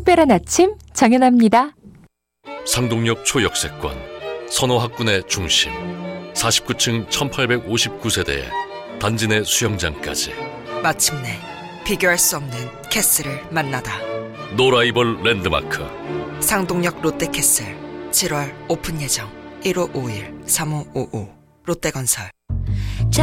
특별한 아침 정연아입니다. 상동역 초역세권, 선호학군의 중심, 49층 1859세대에 단지 내 수영장까지. 마침내 비교할 수 없는 캐슬을 만나다. 노라이벌 랜드마크 상동역 롯데캐슬 7월 오픈 예정. 1551-3555 롯데건설.